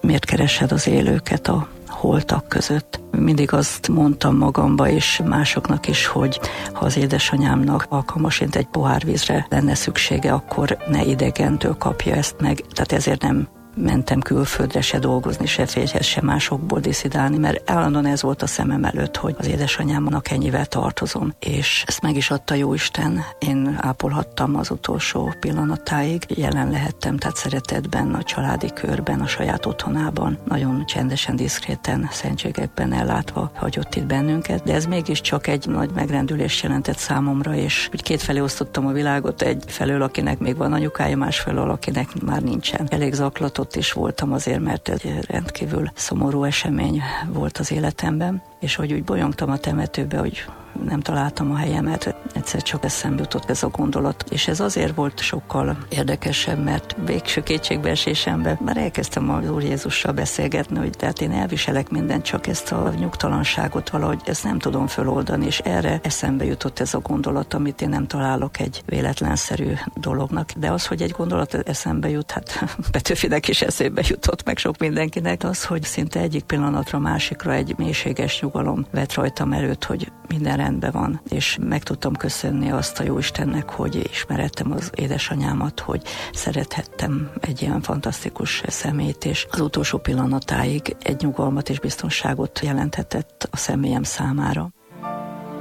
miért keresed az élőket a holtak között. Mindig azt mondtam magamba és másoknak is, hogy ha az édesanyámnak alkalmasint egy pohár vízre lenne szüksége, akkor ne idegentől kapja ezt meg. Tehát ezért nem mentem külföldre se dolgozni, se férjhez, se másokból diszidálni, mert állandóan ez volt a szemem előtt, hogy az édesanyámnak ennyivel tartozom. És ezt meg is adta Jóisten. Én ápolhattam az utolsó pillanatáig. Jelen lehettem, tehát szeretetben, a családi körben, a saját otthonában, nagyon csendesen, diszkréten, szentségekben ellátva hagyott itt bennünket. De ez mégiscsak egy nagy megrendülést jelentett számomra, és úgy kétfelé osztottam a világot, egyfelől, akinek még van anyukája, másfelől, akinek már nincsen. Elég zaklatott is voltam azért, mert ez rendkívül szomorú esemény volt az életemben, és hogy úgy bolyongtam a temetőbe, hogy nem találtam a helyemet, egyszer csak eszembe jutott ez a gondolat. És ez azért volt sokkal érdekesebb, mert végső kétségbeesésemben már elkezdtem az Úr Jézussal beszélgetni, hogy tehát én elviselek mindent, csak ezt a nyugtalanságot valahogy ezt nem tudom föloldani, és erre eszembe jutott ez a gondolat, amit én nem találok egy véletlenszerű dolognak. De az, hogy egy gondolat eszembe jut, hát Petőfinek is eszébe jutott, meg sok mindenkinek, az, hogy szinte egyik pillanatra másikra egy mélységes nyugalom vett rajtam előtt, hogy minden rendben van, és meg tudtam köszönni azt a Jóistennek, hogy ismerettem az édesanyámat, hogy szerethettem egy ilyen fantasztikus személyt, és az utolsó pillanatáig egy nyugalmat és biztonságot jelenthetett a személyem számára.